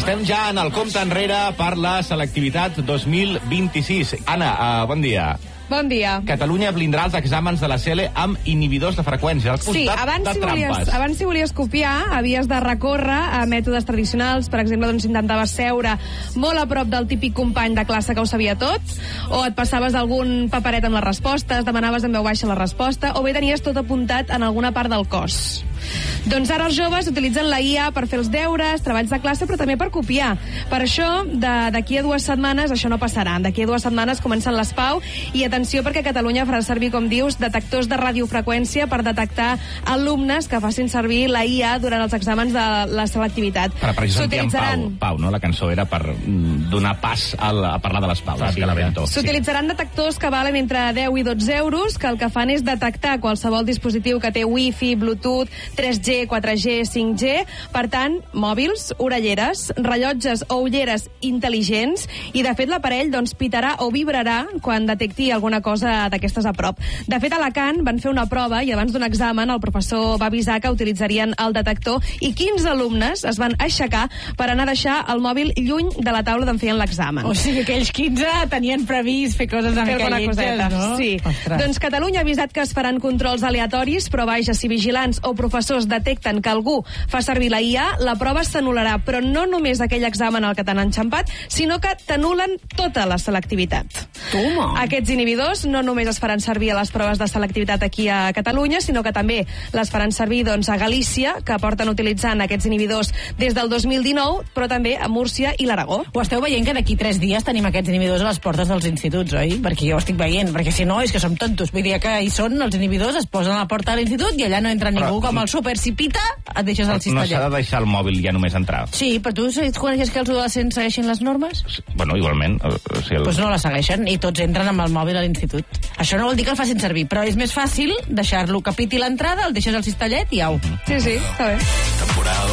Estem ja en el compte enrere per la selectivitat 2026. Anna, bon dia. Bon dia. Catalunya blindarà els exàmens de la CL amb inhibidors de freqüència. Sí, abans si volies copiar, havies de recórrer a mètodes tradicionals. Per exemple, doncs intentaves seure molt a prop del típic company de classe que ho sabia tot, o et passaves algun paperet amb les respostes, demanaves en veu baixa la resposta, o bé tenies tot apuntat en alguna part del cos. Doncs ara els joves utilitzen la IA per fer els deures, treballs de classe, però també per copiar. Per això, d'aquí a 2 setmanes, això no passarà. D'aquí a 2 setmanes comencen les PAU i atenció perquè Catalunya farà servir, com dius, detectors de radiofreqüència per detectar alumnes que facin servir la IA durant els exàmens de la selectivitat. Per això sentíem Pau, no? La cançó era per donar pas a parlar de les PAU. S'utilitzaran detectors que valen entre 10 i 12 euros, que el que fan és detectar qualsevol dispositiu que té Wi-Fi, Bluetooth, 3G, 4G, 5G, per tant, mòbils, orelleres, rellotges o ulleres intel·ligents, i de fet l'aparell doncs pitarà o vibrarà quan detecti alguna cosa d'aquestes a prop. De fet, a Alacant van fer una prova i abans d'un examen el professor va avisar que utilitzarien el detector i 15 alumnes es van aixecar per anar a deixar el mòbil lluny de la taula d'on feien l'examen. O sigui, aquells 15 tenien previst fer coses amb lletges, no? Sí. Ostres. Doncs Catalunya ha avisat que es faran controls aleatoris, però vaja, si vigilants o professors detecten que algú fa servir la IA, la prova s'anul·larà, però no només aquell examen al que t'han enxampat, sinó que t'anulen tota la selectivitat. Toma. Aquests inhibidors no només es faran servir a les proves de selectivitat aquí a Catalunya, sinó que també les faran servir doncs, a Galícia, que porten utilitzant aquests inhibidors des del 2019, però també a Múrcia i l'Aragó. Ho esteu veient que d'aquí 3 dies tenim aquests inhibidors a les portes dels instituts, oi? Perquè jo ho estic veient, perquè si no és que som tontos. Vull dir que hi són els inhibidors, es posen a la porta de l'institut i allà no entra ningú, com el súper. Si pita, et deixes el cistellet. No s'ha de deixar el mòbil ja només entrar. Sí, però tu coneixes que els adolescents segueixin les normes? Bueno, igualment. Doncs no les segueixen i tots entren amb el mòbil a l'institut. Això no vol dir que el facin servir, però és més fàcil deixar-lo que piti l'entrada, el deixes al cistellet i au. Sí, està bé. Temporada